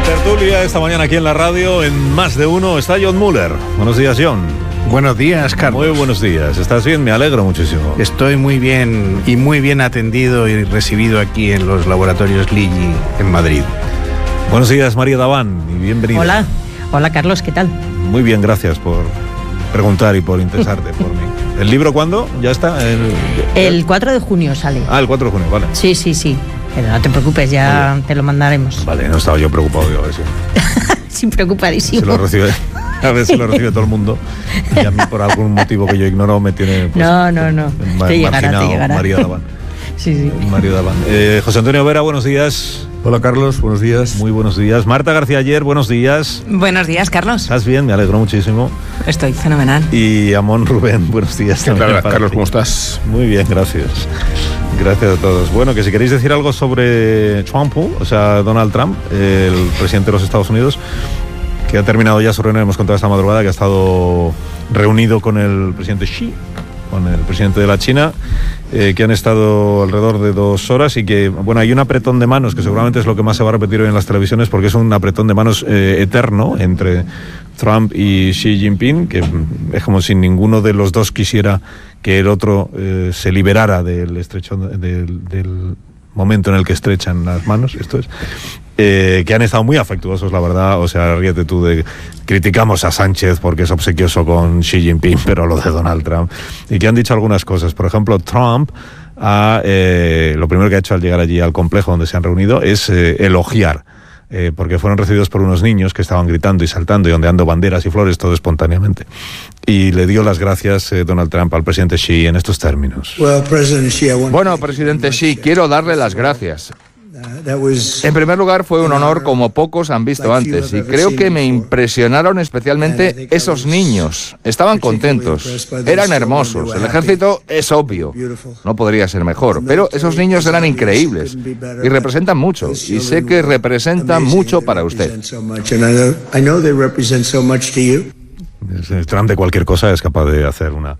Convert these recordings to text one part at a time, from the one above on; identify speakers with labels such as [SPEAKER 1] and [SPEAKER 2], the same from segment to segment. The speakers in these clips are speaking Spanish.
[SPEAKER 1] tertulia esta mañana aquí en la radio, en Más de Uno, está John Muller. Buenos días, John.
[SPEAKER 2] Buenos días, Carlos.
[SPEAKER 1] Muy buenos días. ¿Estás bien? Me alegro muchísimo.
[SPEAKER 2] Estoy muy bien y muy bien atendido y recibido aquí en los laboratorios Ligi en Madrid.
[SPEAKER 1] Buenos días, María Daván, y bienvenida.
[SPEAKER 3] Hola, Carlos, ¿qué tal?
[SPEAKER 1] Muy bien, gracias por preguntar y por interesarte por mí. ¿El libro cuándo? ¿Ya está?
[SPEAKER 3] El 4 de junio sale.
[SPEAKER 1] Ah, el 4 de junio, vale.
[SPEAKER 3] Sí. Pero no te preocupes, ya te lo mandaremos.
[SPEAKER 1] Vale, no estaba yo preocupado, yo a ver si...
[SPEAKER 3] Sí, preocupadísimo.
[SPEAKER 1] Se lo recibe, a ver si lo recibe todo el mundo. Y a mí, por algún motivo que yo ignoro, me tiene... Pues,
[SPEAKER 3] no. Te llegará.
[SPEAKER 1] María Daván.
[SPEAKER 3] Sí.
[SPEAKER 1] María Daván. José Antonio Vera, buenos días.
[SPEAKER 4] Hola, Carlos, buenos días.
[SPEAKER 1] Muy buenos días. Marta García Ayer, buenos días.
[SPEAKER 5] Buenos días, Carlos.
[SPEAKER 1] ¿Estás bien? Me alegro muchísimo.
[SPEAKER 5] Estoy fenomenal.
[SPEAKER 1] Y Amón Rubén, buenos días.
[SPEAKER 4] ¿Qué tal, Carlos? ¿Cómo estás?
[SPEAKER 1] Muy bien, gracias. Gracias a todos. Bueno, que si queréis decir algo sobre Trump, o sea, Donald Trump, el presidente de los Estados Unidos, que ha terminado ya su reunión, hemos contado esta madrugada, que ha estado reunido con el presidente Xi, con el presidente de la China, que han estado alrededor de 2 horas y que, bueno, hay un apretón de manos que seguramente es lo que más se va a repetir hoy en las televisiones, porque es un apretón de manos eterno entre Trump y Xi Jinping, que es como si ninguno de los dos quisiera que el otro se liberara del estrecho del momento en el que estrechan las manos, esto es, que han estado muy afectuosos, la verdad. O sea, ríete tú de... Criticamos a Sánchez porque es obsequioso con Xi Jinping, pero lo de Donald Trump, y que han dicho algunas cosas. Por ejemplo, Trump lo primero que ha hecho al llegar allí al complejo donde se han reunido es elogiar, porque fueron recibidos por unos niños que estaban gritando y saltando y ondeando banderas y flores, todo espontáneamente. Y le dio las gracias Donald Trump al presidente Xi en estos términos.
[SPEAKER 6] Bueno, presidente Xi, quiero darle las gracias. En primer lugar, fue un honor como pocos han visto antes, y creo que me impresionaron especialmente esos niños. Estaban contentos, eran hermosos. El ejército es obvio, no podría ser mejor, pero esos niños eran increíbles y representan mucho, y sé que representan mucho para usted.
[SPEAKER 1] Trump de cualquier cosa es capaz de hacer una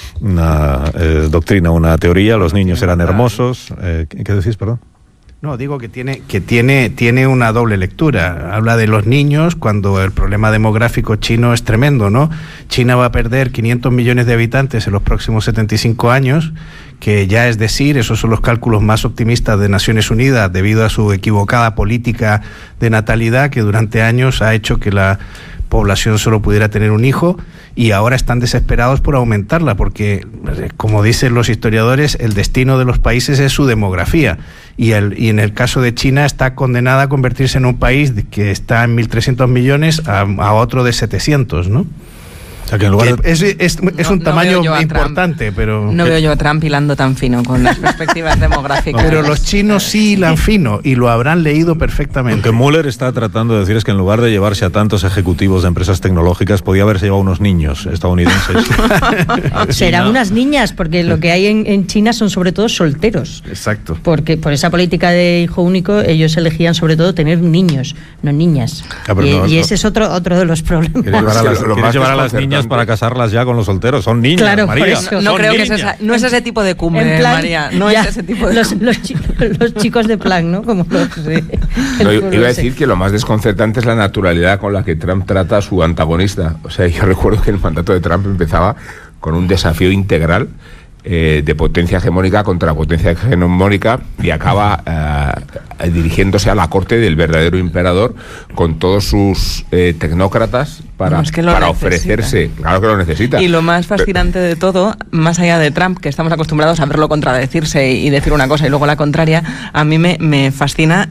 [SPEAKER 1] doctrina, una teoría. Los niños eran hermosos. ¿Qué decís, perdón?
[SPEAKER 2] No, digo que tiene una doble lectura. Habla de los niños cuando el problema demográfico chino es tremendo, ¿no? China va a perder 500 millones de habitantes en los próximos 75 años, que ya es decir, esos son los cálculos más optimistas de Naciones Unidas debido a su equivocada política de natalidad que durante años ha hecho que la población solo pudiera tener un hijo, y ahora están desesperados por aumentarla porque, como dicen los historiadores, el destino de los países es su demografía, y en el caso de China está condenada a convertirse en un país que está en 1.300 millones a otro de 700, ¿no?
[SPEAKER 1] O sea, que en lugar de...
[SPEAKER 2] es un tamaño importante, pero...
[SPEAKER 5] No veo yo a Trump hilando tan fino con las perspectivas demográficas.
[SPEAKER 2] Pero los chinos sí hilan fino y lo habrán leído perfectamente.
[SPEAKER 1] Lo que Mueller está tratando de decir es que en lugar de llevarse a tantos ejecutivos de empresas tecnológicas, podía haberse llevado a unos niños estadounidenses.
[SPEAKER 3] Serán unas niñas, porque lo que hay en China son sobre todo solteros.
[SPEAKER 2] Exacto.
[SPEAKER 3] Porque por esa política de hijo único, ellos elegían sobre todo tener niños, no niñas. Y ese es otro de los problemas.
[SPEAKER 1] ¿Quieres llevar a las niñas para casarlas ya con los solteros? Son niñas,
[SPEAKER 3] claro,
[SPEAKER 1] María.
[SPEAKER 5] No creo que no es ese tipo de cumbre, María. No es ese tipo de
[SPEAKER 3] los chicos de plan, ¿no? Como
[SPEAKER 4] iba a decir que lo más desconcertante es la naturalidad con la que Trump trata a su antagonista. O sea, yo recuerdo que el mandato de Trump empezaba con un desafío integral de potencia hegemónica contra potencia hegemónica, y acaba dirigiéndose a la corte del verdadero emperador con todos sus tecnócratas para ofrecerse. Claro que lo necesita.
[SPEAKER 5] Y lo más fascinante de todo, más allá de Trump, que estamos acostumbrados a verlo contradecirse y decir una cosa y luego la contraria, a mí me fascina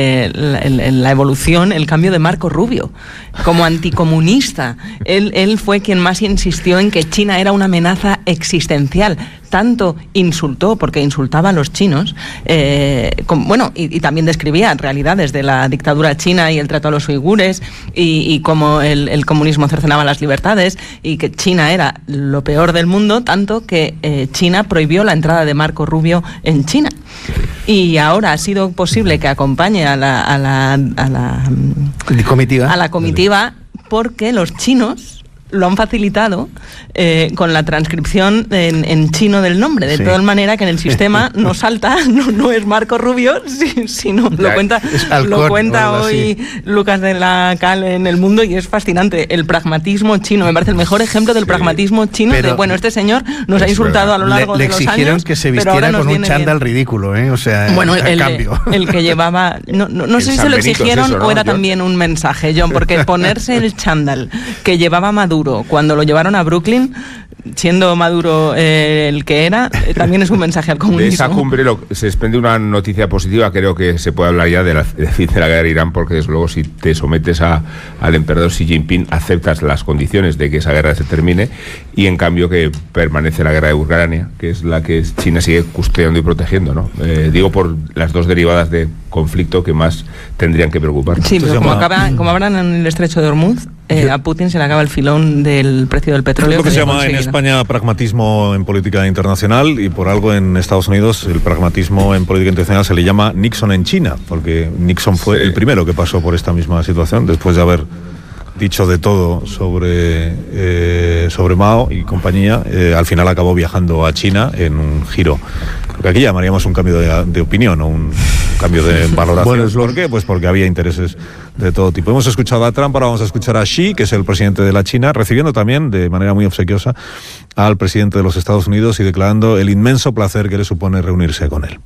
[SPEAKER 5] la evolución, el cambio de Marco Rubio como anticomunista. Él fue quien más insistió en que China era una amenaza existencial. Tanto insultó, porque insultaba a los chinos, y también describía realidades de la dictadura china y el trato a los uigures, y cómo el comunismo cercenaba las libertades, y que China era lo peor del mundo, tanto que China prohibió la entrada de Marco Rubio en China. Y ahora ha sido posible que acompañe a la comitiva porque los chinos lo han facilitado con la transcripción en chino del nombre, de tal manera que en el sistema no salta, no es Marco Rubio, sino lo cuenta hoy Lucas de la Cal en El Mundo, y es fascinante. El pragmatismo chino, me parece el mejor ejemplo del pragmatismo chino, este señor nos ha insultado a lo largo de los años. Le exigieron
[SPEAKER 2] que se vistiera con un chándal ridículo, o sea,
[SPEAKER 5] bueno, el que llevaba, no sé si se lo exigieron o era también un mensaje, John, porque ponerse el chándal que llevaba Maduro cuando lo llevaron a Brooklyn, siendo Maduro el que era, también es un mensaje al comunismo.
[SPEAKER 4] De esa cumbre se desprende una noticia positiva. Creo que se puede hablar ya del fin de la guerra de Irán, porque desde luego si te sometes al emperador Xi Jinping, aceptas las condiciones de que esa guerra se termine, y en cambio que permanece la guerra de Ucrania, que es la que China sigue custodiando y protegiendo, ¿no? Digo por las dos derivadas de conflicto que más tendrían que preocupar.
[SPEAKER 5] Sí, pero como habrán en el estrecho de Hormuz, a Putin se le acaba el filón del precio del petróleo.
[SPEAKER 1] Es lo que se llama en España pragmatismo en política internacional, y por algo en Estados Unidos el pragmatismo en política internacional se le llama Nixon en China, porque Nixon fue el primero que pasó por esta misma situación, después de haber dicho de todo sobre Mao y compañía. Al final acabó viajando a China en un giro, lo que aquí llamaríamos un cambio de opinión, o un cambio de valoración. Bueno, ¿por qué? Pues porque había intereses de todo tipo. Hemos escuchado a Trump, ahora vamos a escuchar a Xi, que es el presidente de la China, recibiendo también de manera muy obsequiosa al presidente de los Estados Unidos y declarando el inmenso placer que le supone reunirse con él.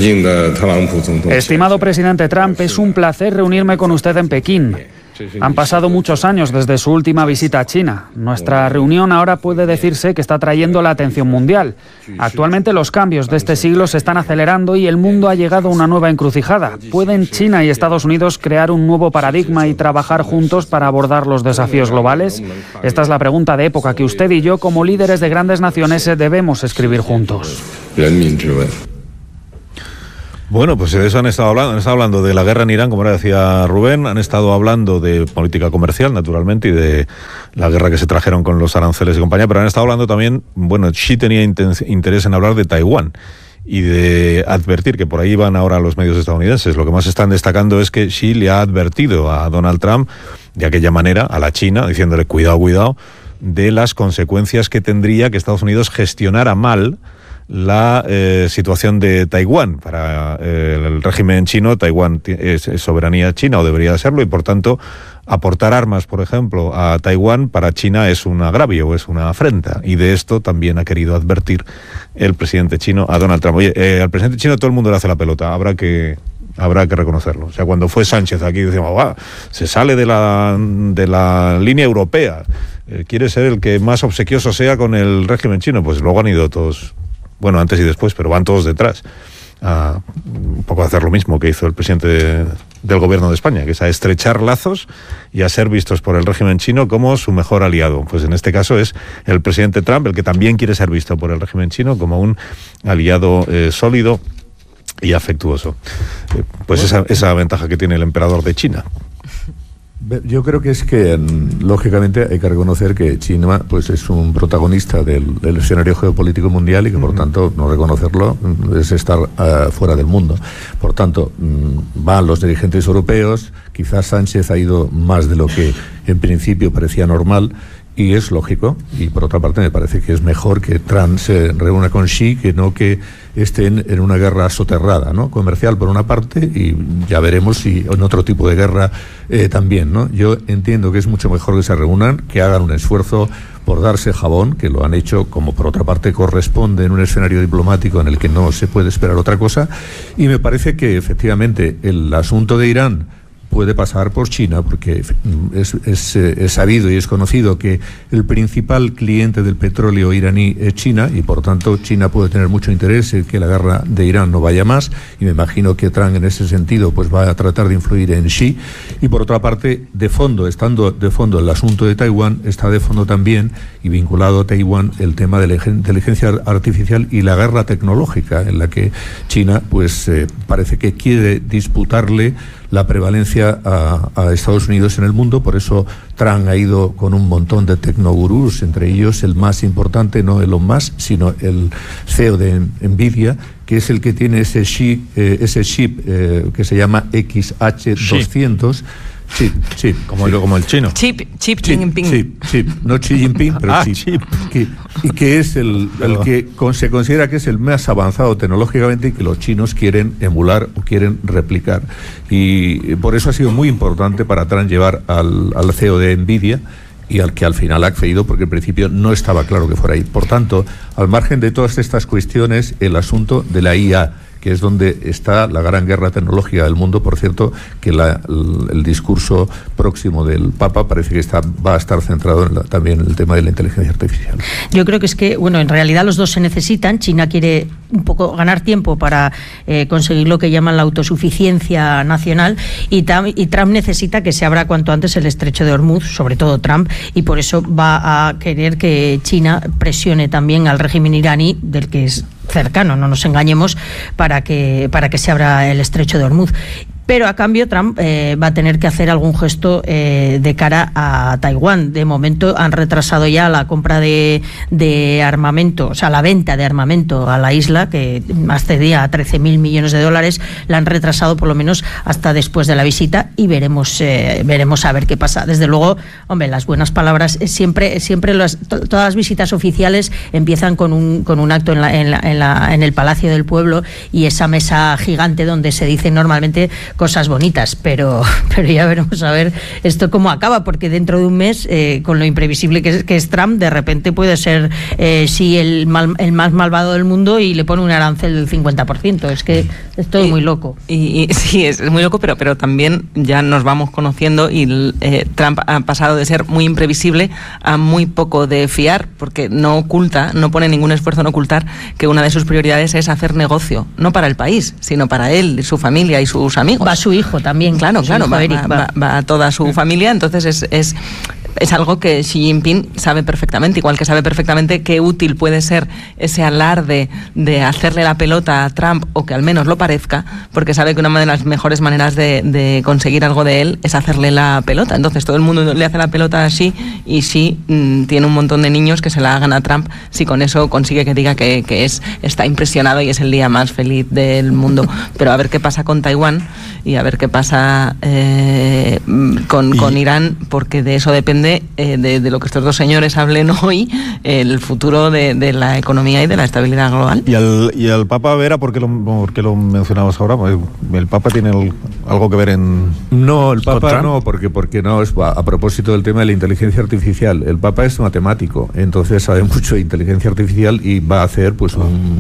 [SPEAKER 7] Estimado presidente Trump, es un placer reunirme con usted en Pekín. Han pasado muchos años desde su última visita a China. Nuestra reunión ahora puede decirse que está trayendo la atención mundial. Actualmente los cambios de este siglo se están acelerando y el mundo ha llegado a una nueva encrucijada. ¿Pueden China y Estados Unidos crear un nuevo paradigma y trabajar juntos para abordar los desafíos globales? Esta es la pregunta de época que usted y yo, como líderes de grandes naciones, debemos escribir juntos.
[SPEAKER 1] Bueno, pues de eso han estado hablando de la guerra en Irán, como ahora decía Rubén, han estado hablando de política comercial, naturalmente, y de la guerra que se trajeron con los aranceles y compañía, pero han estado hablando también, Xi tenía interés en hablar de Taiwán y de advertir, que por ahí van ahora los medios estadounidenses. Lo que más están destacando es que Xi le ha advertido a Donald Trump, de aquella manera, a la China, diciéndole cuidado, de las consecuencias que tendría que Estados Unidos gestionara mal la situación de Taiwán. Para el régimen chino, Taiwán es soberanía china, o debería serlo, y por tanto aportar armas, por ejemplo, a Taiwán para China es un agravio, es una afrenta, y de esto también ha querido advertir el presidente chino a Donald Trump. Oye, al presidente chino todo el mundo le hace la pelota, habrá que reconocerlo. O sea, cuando fue Sánchez aquí decíamos, se sale de la línea europea, quiere ser el que más obsequioso sea con el régimen chino. Pues luego han ido todos, bueno, antes y después, pero van todos detrás a un poco a hacer lo mismo que hizo el presidente del gobierno de España, que es a estrechar lazos y a ser vistos por el régimen chino como su mejor aliado. Pues en este caso es el presidente Trump el que también quiere ser visto por el régimen chino como un aliado sólido y afectuoso. Pues esa ventaja que tiene el emperador de China.
[SPEAKER 8] Yo creo que es que, lógicamente, hay que reconocer que China pues es un protagonista del escenario geopolítico mundial, y que, por tanto, no reconocerlo es estar fuera del mundo. Por tanto, van los dirigentes europeos, quizás Sánchez ha ido más de lo que en principio parecía normal, y es lógico, y por otra parte me parece que es mejor que Trump se reúna con Xi que no que estén en una guerra soterrada, ¿no? Comercial por una parte, y ya veremos si en otro tipo de guerra también, ¿no? Yo entiendo que es mucho mejor que se reúnan, que hagan un esfuerzo por darse jabón, que lo han hecho como por otra parte corresponde en un escenario diplomático en el que no se puede esperar otra cosa, y me parece que el asunto de Irán puede pasar por China, porque es sabido y es conocido que el principal cliente del petróleo iraní es China, y por tanto China puede tener mucho interés en que la guerra de Irán no vaya más, y me imagino que Trump en ese sentido pues va a tratar de influir en Xi. Y por otra parte, estando de fondo el asunto de Taiwán, está de fondo también, y vinculado a Taiwán, el tema de la inteligencia artificial y la guerra tecnológica, en la que China pues parece que quiere disputarle la prevalencia a Estados Unidos en el mundo. Por eso Trump ha ido con un montón de tecnogurús, entre ellos el más importante, no Elon Musk, sino el CEO de Nvidia, que es el que tiene ese chip que se llama XH200, Chip.
[SPEAKER 1] Como el chino.
[SPEAKER 5] Chip Jinping.
[SPEAKER 8] Chip. No Xi Jinping, pero chip. Y que es el que se considera que es el más avanzado tecnológicamente y que los chinos quieren emular o quieren replicar. Y por eso ha sido muy importante para Trump llevar al CEO de Nvidia, y al que al final ha accedido, porque al principio no estaba claro que fuera ahí. Por tanto, al margen de todas estas cuestiones, el asunto de la IA, que es donde está la gran guerra tecnológica del mundo. Por cierto, que el discurso próximo del Papa parece que va a estar centrado también en el tema de la inteligencia artificial.
[SPEAKER 3] Yo creo que es que, en realidad los dos se necesitan. China quiere un poco ganar tiempo para conseguir lo que llaman la autosuficiencia nacional, y Trump necesita que se abra cuanto antes el estrecho de Hormuz, sobre todo Trump, y por eso va a querer que China presione también al régimen iraní, del que es cercano, no nos engañemos, para que se abra el estrecho de Hormuz. Pero a cambio Trump va a tener que hacer algún gesto de cara a Taiwán. De momento han retrasado ya la compra de armamento, o sea, la venta de armamento a la isla, que accedía a 13.000 millones de dólares. La han retrasado por lo menos hasta después de la visita, y veremos a ver qué pasa. Desde luego, hombre, las buenas palabras siempre todas las visitas oficiales empiezan con un acto en el Palacio del Pueblo, y esa mesa gigante donde se dicen normalmente cosas bonitas, pero ya veremos a ver esto cómo acaba, porque dentro de un mes, con lo imprevisible que es Trump, de repente puede ser el más malvado del mundo y le pone un arancel del 50%. Es que es todo muy loco.
[SPEAKER 5] Y sí, es muy loco, pero también ya nos vamos conociendo, y Trump ha pasado de ser muy imprevisible a muy poco de fiar, porque no pone ningún esfuerzo en ocultar que una de sus prioridades es hacer negocio, no para el país, sino para él, su familia y sus amigos.
[SPEAKER 3] Va su hijo también.
[SPEAKER 5] Claro, va toda su familia. Entonces es algo que Xi Jinping sabe perfectamente, igual que sabe perfectamente qué útil puede ser ese alarde de hacerle la pelota a Trump, o que al menos lo parezca, porque sabe que una de las mejores maneras de conseguir algo de él es hacerle la pelota. Entonces todo el mundo le hace la pelota a Xi, y Xi tiene un montón de niños que se la hagan a Trump, si con eso consigue que diga que está impresionado y es el día más feliz del mundo. Pero a ver qué pasa con Taiwán, y a ver qué pasa con Irán, porque de eso depende, de lo que estos dos señores hablen hoy, el futuro de la economía y de la estabilidad global.
[SPEAKER 1] Y al Papa Vera, ¿por qué lo mencionabas ahora? ¿El Papa tiene algo que ver en...?
[SPEAKER 8] No, el Papa no, porque no, es a propósito del tema de la inteligencia artificial. El Papa es matemático, entonces sabe mucho de inteligencia artificial, y va a hacer pues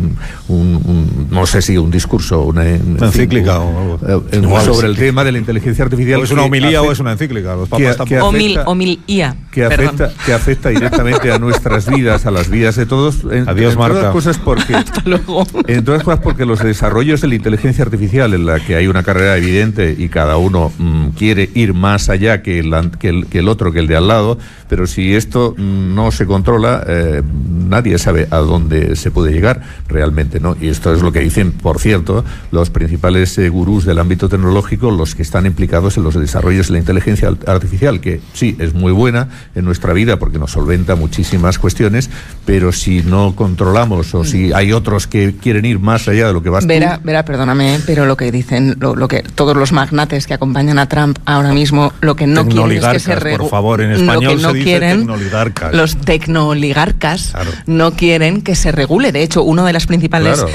[SPEAKER 8] no sé si un discurso, una
[SPEAKER 1] encíclica o algo
[SPEAKER 8] sobre el tema de la inteligencia artificial.
[SPEAKER 1] ¿O es una homilía o es una encíclica? Los papas
[SPEAKER 5] homilía.
[SPEAKER 8] Que afecta directamente a nuestras vidas, a las vidas de todos.
[SPEAKER 1] Adiós, Marta.
[SPEAKER 8] Todas cosas porque, en todas cosas porque los desarrollos de la inteligencia artificial, en la que hay una carrera evidente y cada uno quiere ir más allá que el otro, que el de al lado, pero si esto no se controla, nadie sabe a dónde se puede llegar realmente, ¿no? Y esto es lo que dicen, por cierto, los principales gurús del ámbito tecnológico, los que están implicados en los desarrollos de la inteligencia artificial, que sí, es muy buena en nuestra vida porque nos solventa muchísimas cuestiones, pero si no controlamos, o si hay otros que quieren ir más allá de lo que vas
[SPEAKER 5] Vera, perdóname, pero lo que dicen, lo que todos los magnates que acompañan a Trump ahora mismo, lo que no quieren es que se regule.
[SPEAKER 1] Por favor, en español se dice tecnoligarcas.
[SPEAKER 5] Los tecnoligarcas, claro, no quieren que se regule. De hecho, una de las principales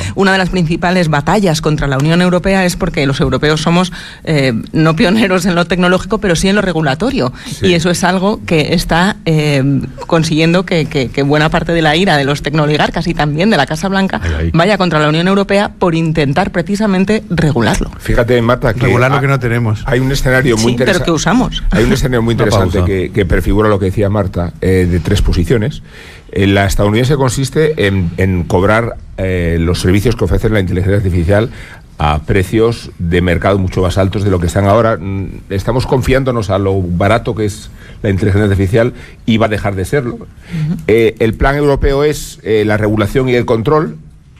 [SPEAKER 5] batallas contra la Unión Europea es porque los europeos somos no pioneros en lo tecnológico, pero sí en lo regulatorio. Sí. Y eso es algo que está consiguiendo que buena parte de la ira de los tecnoligarcas y también de la Casa Blanca vaya contra la Unión Europea por intentar precisamente regularlo.
[SPEAKER 4] Fíjate, Marta, que
[SPEAKER 2] regular lo que no tenemos.
[SPEAKER 4] Hay un escenario muy interesante.
[SPEAKER 5] Pero que usamos.
[SPEAKER 4] Hay un escenario muy interesante que prefigura lo que decía Marta, de tres posiciones. La estadounidense consiste en cobrar los servicios que ofrece la inteligencia artificial a precios de mercado mucho más altos de lo que están ahora. Estamos confiándonos a lo barato que es la inteligencia artificial, y va a dejar de serlo. El plan europeo es la regulación y el control,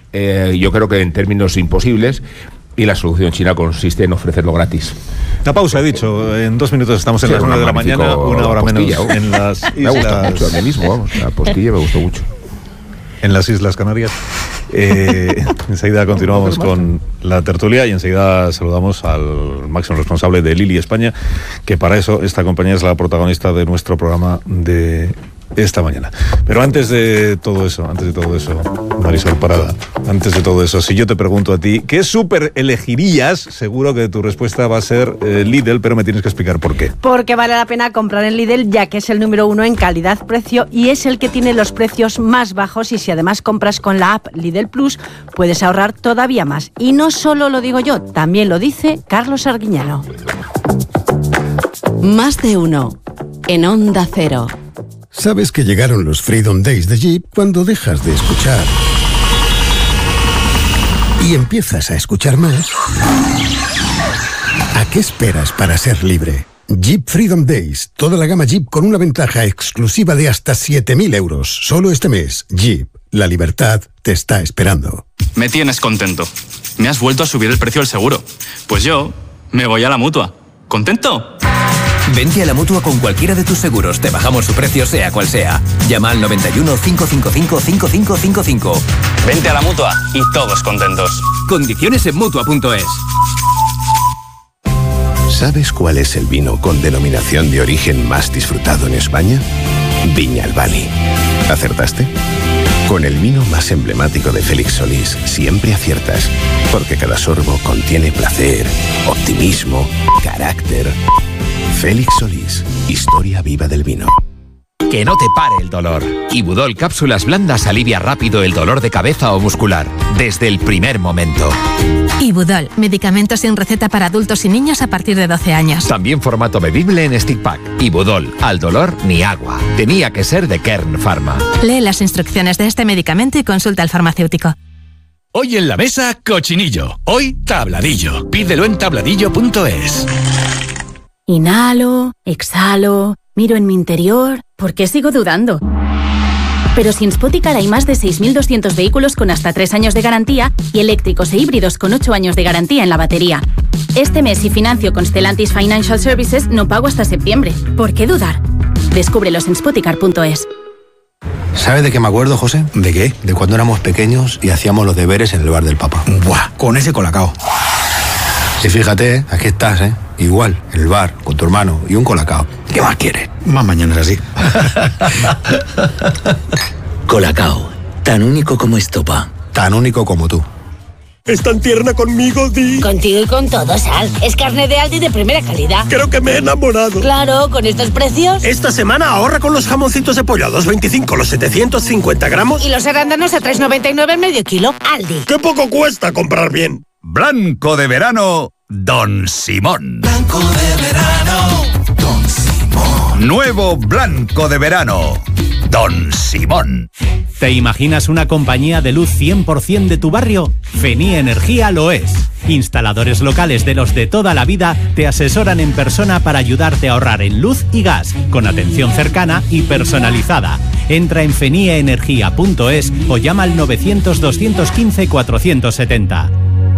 [SPEAKER 4] yo creo que en términos imposibles, y la solución china consiste en ofrecerlo gratis.
[SPEAKER 1] La pausa, he dicho, en 2 minutos estamos en las 9 de la mañana, 1 hora menos en las islas.
[SPEAKER 4] Me ha gustado mucho a mí mismo, la postilla me gustó mucho.
[SPEAKER 1] En las Islas Canarias. Enseguida continuamos con la tertulia y enseguida saludamos al máximo responsable de Lili España, que para eso esta compañía es la protagonista de nuestro programa de esta mañana. Pero antes de todo eso, Marisol Parada, antes de todo eso, si yo te pregunto a ti, ¿qué súper elegirías? Seguro que tu respuesta va a ser Lidl, pero me tienes que explicar por qué.
[SPEAKER 9] Porque vale la pena comprar en Lidl, ya que es el número 1 en calidad-precio y es el que tiene los precios más bajos, y si además compras con la app Lidl Plus, puedes ahorrar todavía más. Y no solo lo digo yo, también lo dice Carlos Arguiñano.
[SPEAKER 10] Más de uno en Onda Cero.
[SPEAKER 11] Sabes que llegaron los Freedom Days de Jeep cuando dejas de escuchar y empiezas a escuchar más. ¿A qué esperas para ser libre? Jeep Freedom Days, toda la gama Jeep con una ventaja exclusiva de hasta 7.000 euros. Solo este mes, Jeep, la libertad te está esperando.
[SPEAKER 12] Me tienes contento. Me has vuelto a subir el precio del seguro. Pues yo me voy a la Mutua. ¿Contento?
[SPEAKER 13] Vente a la Mutua con cualquiera de tus seguros. Te bajamos su precio, sea cual sea. Llama al 91 555 5555.
[SPEAKER 12] Vente a la Mutua y todos contentos.
[SPEAKER 13] Condiciones en Mutua.es.
[SPEAKER 14] ¿Sabes cuál es el vino con denominación de origen más disfrutado en España? Viñalbali. ¿Acertaste? Con el vino más emblemático de Félix Solís siempre aciertas, porque cada sorbo contiene placer, optimismo, carácter. Félix Solís, historia viva del vino.
[SPEAKER 15] Que no te pare el dolor. Ibudol Cápsulas Blandas alivia rápido el dolor de cabeza o muscular, desde el primer momento.
[SPEAKER 16] Ibudol, medicamento sin receta para adultos y niños a partir de 12 años.
[SPEAKER 15] También formato bebible en stick pack. Ibudol, al dolor ni agua. Tenía que ser de Kern Pharma.
[SPEAKER 16] Lee las instrucciones de este medicamento y consulta al farmacéutico.
[SPEAKER 17] Hoy en la mesa, cochinillo. Hoy, tabladillo. Pídelo en tabladillo.es.
[SPEAKER 18] Inhalo, exhalo, miro en mi interior. ¿Por qué sigo dudando? Pero si en Spoticar hay más de 6.200 vehículos con hasta 3 años de garantía y eléctricos e híbridos con 8 años de garantía en la batería. Este mes, si financio con Stellantis Financial Services, no pago hasta septiembre. ¿Por qué dudar? Descúbrelos en Spoticar.es.
[SPEAKER 19] ¿Sabes de qué me acuerdo, José?
[SPEAKER 20] ¿De qué?
[SPEAKER 19] De cuando éramos pequeños y hacíamos los deberes en el bar del Papa.
[SPEAKER 20] ¡Buah! Con ese colacao.
[SPEAKER 19] Y fíjate, aquí estás, igual, en el bar, con tu hermano y un colacao. ¿Qué más quieres?
[SPEAKER 20] Más mañanas así.
[SPEAKER 21] Colacao, tan único como estopa.
[SPEAKER 19] Tan único como tú.
[SPEAKER 22] Es tan tierna conmigo, Di.
[SPEAKER 23] Contigo y con todo, Sal. Es carne de Aldi de primera calidad.
[SPEAKER 22] Creo que me he enamorado.
[SPEAKER 23] Claro, con estos precios.
[SPEAKER 22] Esta semana ahorra con los jamoncitos de pollo a 2,25 los 750 gramos.
[SPEAKER 23] Y los arándanos a 3,99 el medio kilo. Aldi.
[SPEAKER 22] ¡Qué poco cuesta comprar bien!
[SPEAKER 17] Blanco de verano, Don Simón.
[SPEAKER 24] Blanco de verano, Don Simón.
[SPEAKER 17] Nuevo blanco de verano, Don Simón.
[SPEAKER 25] ¿Te imaginas una compañía de luz 100% de tu barrio? Feni Energía lo es. Instaladores locales de los de toda la vida te asesoran en persona para ayudarte a ahorrar en luz y gas, con atención cercana y personalizada. Entra en fenieenergia.es o llama al 900 215 470.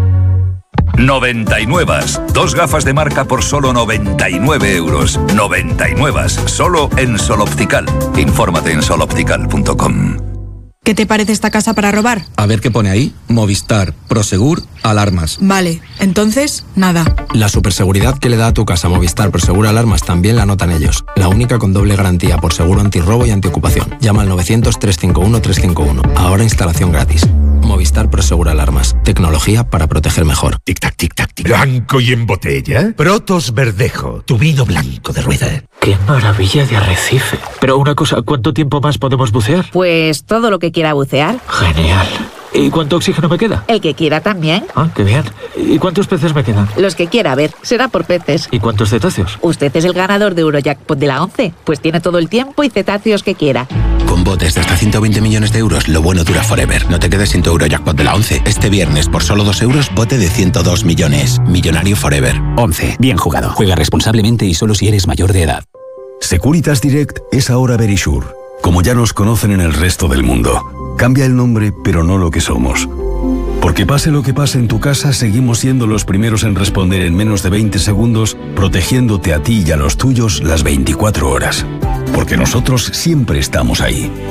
[SPEAKER 17] 99. 2 gafas de marca por solo 99 euros. 99. Solo en Sol Optical. Infórmate en soloptical.com.
[SPEAKER 26] ¿Qué te parece esta casa para robar?
[SPEAKER 27] A ver qué pone ahí. Movistar, Prosegur, alarmas.
[SPEAKER 26] Vale, entonces, nada.
[SPEAKER 27] La superseguridad que le da a tu casa Movistar Prosegur Alarmas también la notan ellos. La única con doble garantía por seguro antirrobo y antiocupación. Llama al 900-351-351. Ahora instalación gratis. Movistar Prosegur Alarmas. Tecnología para proteger mejor.
[SPEAKER 17] Tic-tac, tic-tac, tic. Blanco y en botella. Protos Verdejo. Tu vino blanco de rueda.
[SPEAKER 28] ¡Qué maravilla de arrecife! Pero una cosa, ¿cuánto tiempo más podemos bucear?
[SPEAKER 29] Pues todo lo que quiera bucear.
[SPEAKER 28] Genial. ¿Y cuánto oxígeno me queda?
[SPEAKER 29] El que quiera también.
[SPEAKER 28] Ah, qué bien. ¿Y cuántos peces me quedan?
[SPEAKER 29] Los que quiera, a ver, será por peces.
[SPEAKER 28] ¿Y cuántos cetáceos?
[SPEAKER 29] Usted es el ganador de Eurojackpot de la 11, pues tiene todo el tiempo y cetáceos que quiera.
[SPEAKER 30] Con botes de hasta 120 millones de euros, lo bueno dura forever. No te quedes sin tu Eurojackpot de la 11. Este viernes, por solo 2 euros, bote de 102 millones. Millonario forever.
[SPEAKER 31] 11. Bien jugado. Juega responsablemente y solo si eres mayor de edad.
[SPEAKER 32] Securitas Direct es ahora Verisure, como ya nos conocen en el resto del mundo. Cambia el nombre, pero no lo que somos. Porque pase lo que pase en tu casa, seguimos siendo los primeros en responder en menos de 20 segundos, protegiéndote a ti y a los tuyos las 24 horas. Porque nosotros siempre estamos ahí.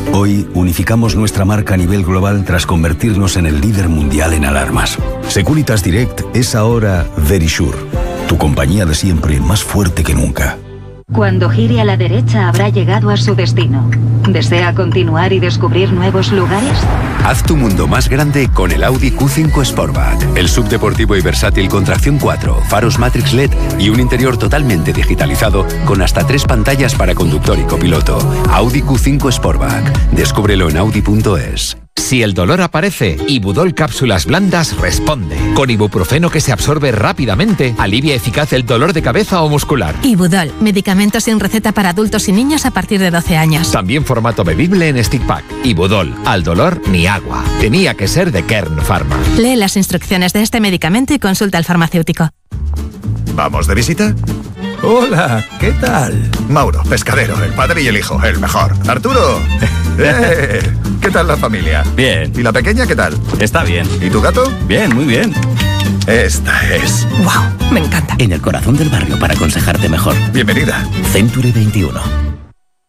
[SPEAKER 32] Hoy unificamos nuestra marca a nivel global tras convertirnos en el líder mundial en alarmas. Securitas Direct es ahora Verisure, tu compañía de siempre más fuerte que nunca.
[SPEAKER 1] Cuando gire a la derecha habrá llegado a su destino. ¿Desea continuar y descubrir nuevos lugares?
[SPEAKER 2] Haz tu mundo más grande con el Audi Q5 Sportback. El subdeportivo y versátil con tracción 4, faros Matrix LED y un interior totalmente digitalizado con hasta 3 pantallas para conductor y copiloto. Audi Q5 Sportback. Descúbrelo en audi.es.
[SPEAKER 15] Si el dolor aparece, Ibudol Cápsulas Blandas responde. Con ibuprofeno que se absorbe rápidamente, alivia eficaz el dolor de cabeza o muscular.
[SPEAKER 16] Ibudol, medicamento sin receta para adultos y niños a partir de 12 años.
[SPEAKER 15] También formato bebible en stick pack. Ibudol, al dolor ni agua. Tenía que ser de Kern Pharma.
[SPEAKER 16] Lee las instrucciones de este medicamento y consulta al farmacéutico.
[SPEAKER 3] ¿Vamos de visita? Hola, ¿qué tal? Mauro, pescadero, el padre y el hijo, el mejor. Arturo, ¿qué tal la familia?
[SPEAKER 4] Bien.
[SPEAKER 3] ¿Y la pequeña qué tal?
[SPEAKER 4] Está bien.
[SPEAKER 3] ¿Y tu gato?
[SPEAKER 4] Bien, muy bien.
[SPEAKER 3] Esta es.
[SPEAKER 16] ¡Wow! Me encanta.
[SPEAKER 21] En el corazón del barrio para aconsejarte mejor.
[SPEAKER 3] Bienvenida.
[SPEAKER 21] Century 21.